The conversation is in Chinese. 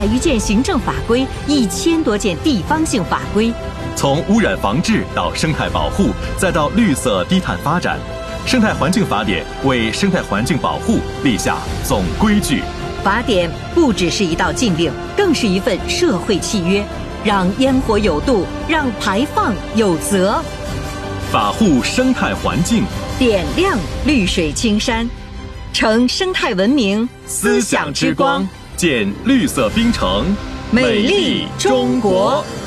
100余件行政法规，1000多件地方性法规。 从污染防治到生态保护，再到绿色低碳发展，生态环境法典为生态环境保护立下总规矩。 法典不只是一道禁令，更是一份社会契约，让烟火有度，让排放有责。 法护生态环境， 点亮绿水青山，乘生态文明思想之光，建绿色冰城， 美丽中国。